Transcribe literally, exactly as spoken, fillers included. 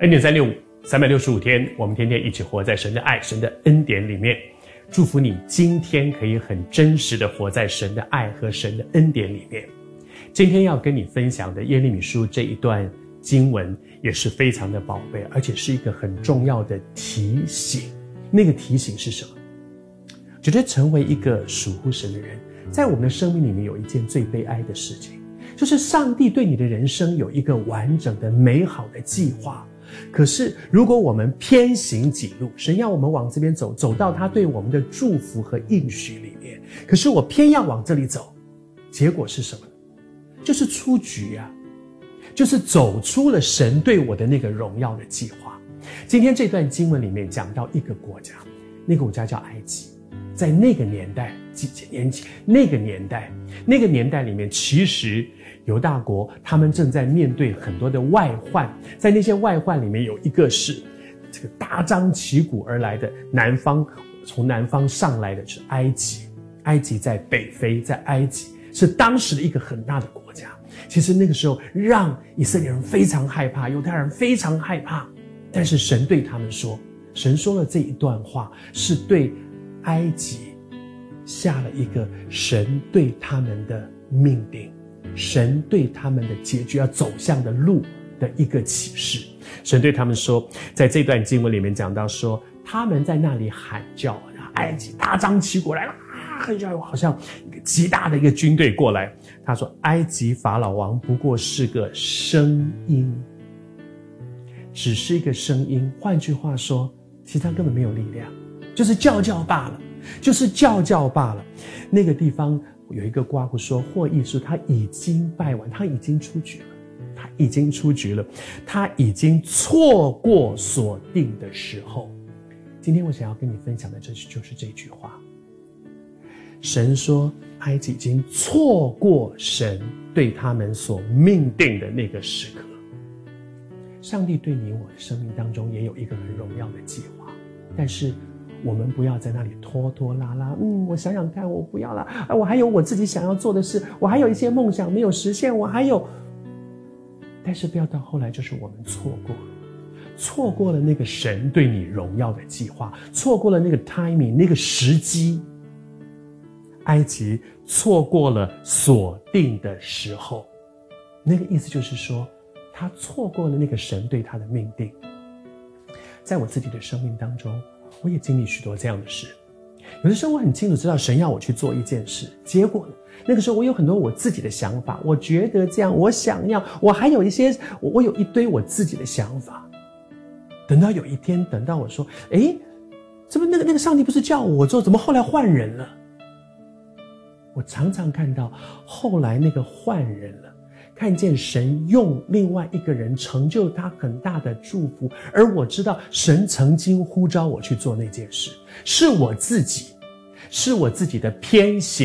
恩典三六五，三百六十五天，我们天天一起活在神的爱、神的恩典里面。祝福你今天可以很真实的活在神的爱和神的恩典里面。今天要跟你分享的耶利米书这一段经文也是非常的宝贝，而且是一个很重要的提醒。那个提醒是什么？觉得成为一个属乎神的人，在我们的生命里面有一件最悲哀的事情，就是上帝对你的人生有一个完整的美好的计划，可是如果我们偏行己路，神要我们往这边走，走到他对我们的祝福和应许里面，可是我偏要往这里走，结果是什么？就是出局啊，就是走出了神对我的那个荣耀的计划。今天这段经文里面讲到一个国家，那个国家叫埃及。在那个年代，几千年前，那个年代，那个年代里面，其实犹大国他们正在面对很多的外患，在那些外患里面，有一个是这个大张旗鼓而来的南方，从南方上来的是埃及，埃及在北非，在埃及是当时的一个很大的国家。其实那个时候让以色列人非常害怕，犹太人非常害怕，但是神对他们说，神说了这一段话，是对埃及下了一个神对他们的命令，神对他们的结局要走向的路的一个启示。神对他们说，在这段经文里面讲到说，他们在那里喊叫，埃及大张旗鼓来了，好像一个极大的一个军队过来。他说，埃及法老王不过是个声音，只是一个声音。换句话说，其实他根本没有力量，就是叫叫罢了，就是叫叫罢了。那个地方有一个瓜胡说，或意说他已经败完，他已经出局了，他已经出局了，他已经错过所定的时候。今天我想要跟你分享的，这就是这句话。神说，埃及已经错过神对他们所命定的那个时刻。上帝对你我的生命当中也有一个很荣耀的计划，但是我们不要在那里拖拖拉拉，嗯，我想想看，我不要了，啊，我还有我自己想要做的事，我还有一些梦想没有实现，我还有，但是不要到后来就是我们错过了，错过了那个神对你荣耀的计划，错过了那个 timing 那个时机。埃及错过了所定的时候，那个意思就是说，他错过了那个神对他的命定。在我自己的生命当中，我也经历许多这样的事。有的时候我很清楚知道神要我去做一件事，结果呢，那个时候我有很多我自己的想法，我觉得这样，我想要，我还有一些，我有一堆我自己的想法。等到有一天，等到我说，诶，怎么那个那个上帝不是叫我做，怎么后来换人了？我常常看到后来那个换人了，看见神用另外一个人成就他很大的祝福，而我知道神曾经呼召我去做那件事，是我自己，是我自己的偏行